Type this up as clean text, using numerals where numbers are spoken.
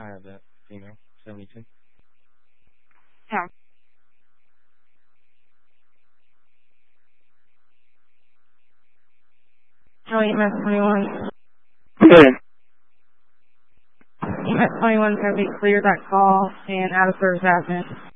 I have that female 72. Yeah. EMS 21. Good. EMS 21 is going to be cleared that call and out of service admin.